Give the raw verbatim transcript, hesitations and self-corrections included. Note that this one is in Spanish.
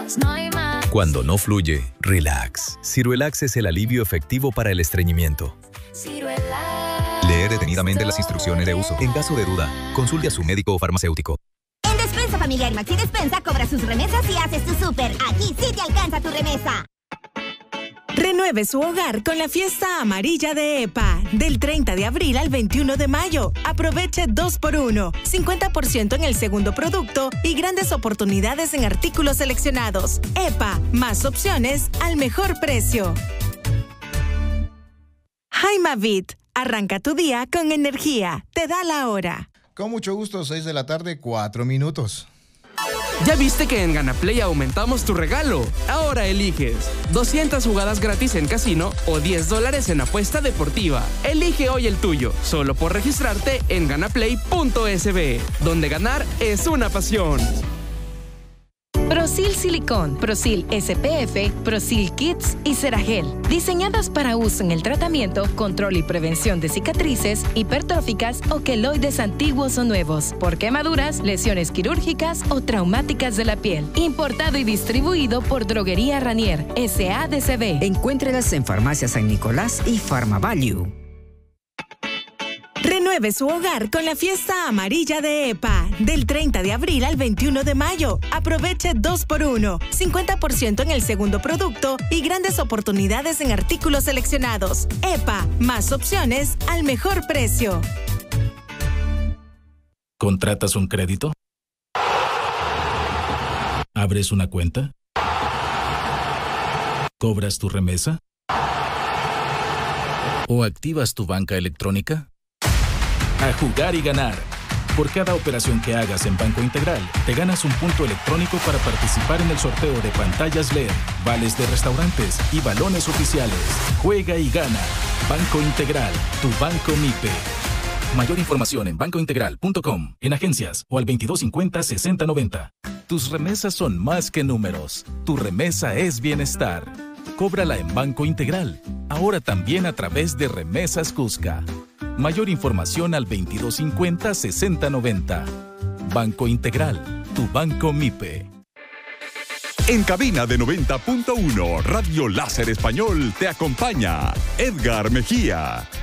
más, no hay más. Cuando no fluye, relax. Ciruelax es el alivio efectivo para el estreñimiento. Ciruelax. Leer detenidamente las instrucciones de uso. En caso de duda, consulte a su médico o farmacéutico. En Despensa Familiar Maxi Despensa cobra sus remesas y haces tu súper. Aquí sí te alcanza tu remesa. Renueve su hogar con la fiesta amarilla de E P A. Del treinta de abril al veintiuno de mayo. Aproveche dos por uno, cincuenta por ciento en el segundo producto y grandes oportunidades en artículos seleccionados. E P A, más opciones al mejor precio. Jaimavit, arranca tu día con energía. Te da la hora. Con mucho gusto, seis de la tarde, cuatro minutos. ¿Ya viste que en GanaPlay aumentamos tu regalo? Ahora eliges doscientas jugadas gratis en casino o diez dólares en apuesta deportiva. Elige hoy el tuyo, solo por registrarte en ganaplay punto es be, donde ganar es una pasión. Prosil Silicón, Prosil S P F, Prosil Kids y Ceragel. Diseñadas para uso en el tratamiento, control y prevención de cicatrices, hipertróficas o queloides antiguos o nuevos, por quemaduras, lesiones quirúrgicas o traumáticas de la piel. Importado y distribuido por Droguería Ranier, S A D C B. Encuéntrelas en Farmacia San Nicolás y PharmaValue. Renueve su hogar con la fiesta amarilla de E P A. Del treinta de abril al veintiuno de mayo. Aproveche dos por uno, cincuenta por ciento en el segundo producto y grandes oportunidades en artículos seleccionados. E P A, más opciones al mejor precio. ¿Contratas un crédito? ¿Abres una cuenta? ¿Cobras tu remesa? ¿O activas tu banca electrónica? A jugar y ganar. Por cada operación que hagas en Banco Integral, te ganas un punto electrónico para participar en el sorteo de pantallas L E D, vales de restaurantes y balones oficiales. Juega y gana. Banco Integral, tu banco MIPE. Mayor información en banco integral punto com, en agencias o al veintidós cincuenta sesenta noventa. Tus remesas son más que números. Tu remesa es bienestar. Cóbrala en Banco Integral. Ahora también a través de Remesas Cusca. Mayor información al veintidós cincuenta sesenta noventa. Banco Integral, tu banco MIPE. En cabina de noventa punto uno, Radio Láser Español te acompaña Edgar Mejía.